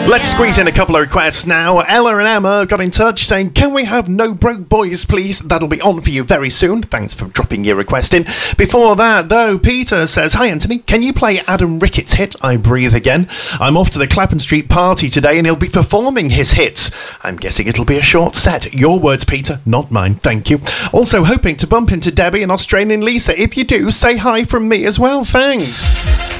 Let's squeeze in a couple of requests now. Ella and Emma got in touch saying, can we have No Broke Boys, please? That'll be on for you very soon. Thanks for dropping your request in. Before that, though, Peter says, hi, Anthony. Can you play Adam Ricketts' hit, I Breathe Again? I'm off to the Clapham Street party today and he'll be performing his hits. I'm guessing it'll be a short set. Your words, Peter, not mine. Thank you. Also hoping to bump into Debbie and Australian Lisa. If you do, say hi from me as well. Thanks.